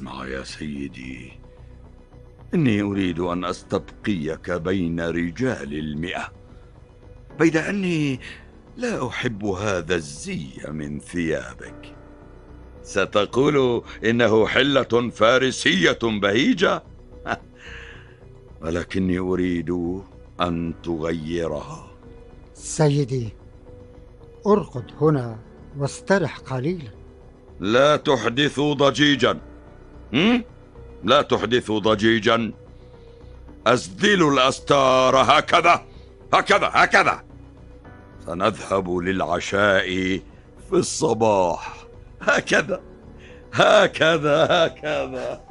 اسمع يا سيدي، إني أريد أن أستبقيك بين رجال 100، بيد أني لا أحب هذا الزي من ثيابك. ستقول إنه حلة فارسية بهيجة، ولكني أريد أن تغيرها. سيدي، ارقد هنا واسترح قليلا. لا تحدثوا ضجيجا، لا تحدثوا ضجيجا. أسدلوا الأستار هكذا هكذا هكذا. سنذهب للعشاء في الصباح، هكذا هكذا هكذا.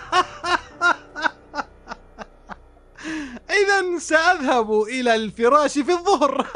إذن سأذهب إلى الفراش في الظهر.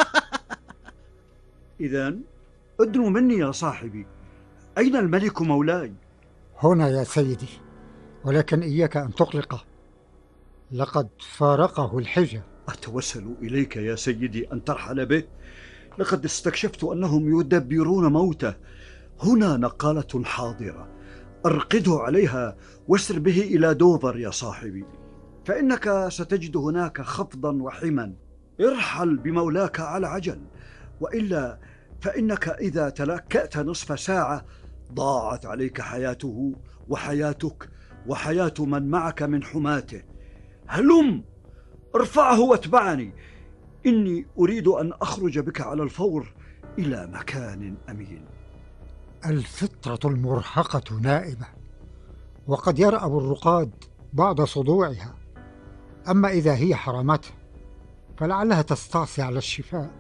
إذن ادنوا مني يا صاحبي، أين الملك مولاي؟ هنا يا سيدي، ولكن إياك أن تقلقه، لقد فارقه الحجة. أتوسل إليك يا سيدي أن ترحل به، لقد استكشفت أنهم يدبرون موته. هنا نقالة حاضرة، أرقده عليها واسر به إلى دوفر يا صاحبي، فإنك ستجد هناك خفضا وحما. ارحل بمولاك على عجل، وإلا فإنك إذا تلكأت نصف ساعة ضاعت عليك حياته وحياتك وحياة من معك من حماته. هلم، ارفعه واتبعني، إني أريد أن أخرج بك على الفور إلى مكان أمين. الفطرة المرهقة نائبة، وقد يرأب الرقاد بعد صدوعها، أما إذا هي حرمته فلعلها تستعصي على الشفاء.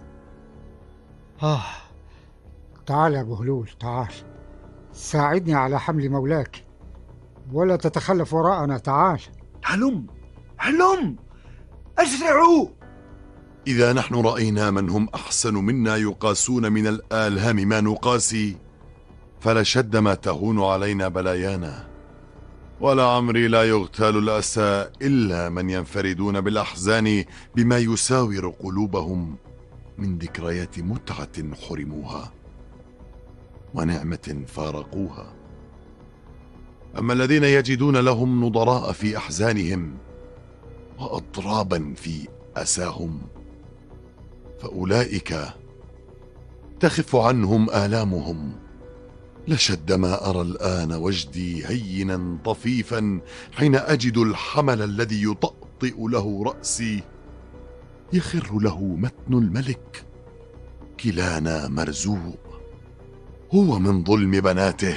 تعال يا بهلول، تعال ساعدني على حمل مولاك، ولا تتخلف وراءنا. تعال. هلم هلم، أسرعوا. إذا نحن رأينا من هم أحسن منا يقاسون من الآلهام ما نقاسي، فلشد ما تهون علينا بلايانا. ولعمري لا يغتال الأسى إلا من ينفردون بالأحزان بما يساور قلوبهم من ذكريات متعة حرموها ونعمة فارقوها. أما الذين يجدون لهم نظراء في أحزانهم وأضرابا في أساهم، فأولئك تخف عنهم آلامهم. لشد ما أرى الآن وجدي هينا طفيفا حين أجد الحمل الذي يطأطئ له رأسي يخر له متن الملك. كلانا مرزوق، هو من ظلم بناته،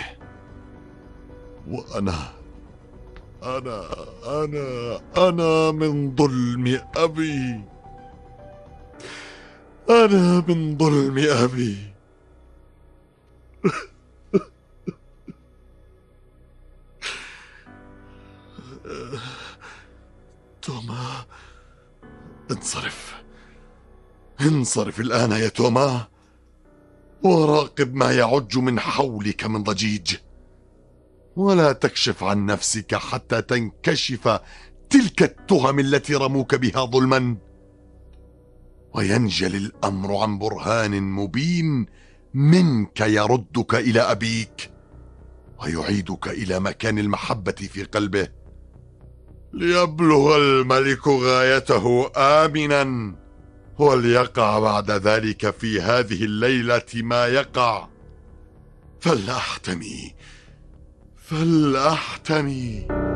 وأنا أنا من ظلم أبي. أنا من ظلم أبي. توما، انصرف الآن يا توما، وراقب ما يعج من حولك من ضجيج، ولا تكشف عن نفسك حتى تنكشف تلك التهم التي رموك بها ظلما، وينجلي الأمر عن برهان مبين منك يردك إلى أبيك ويعيدك إلى مكان المحبة في قلبه، ليبلغ الملك غايته آمنا، وليقع بعد ذلك في هذه الليلة ما يقع. فلأحتمي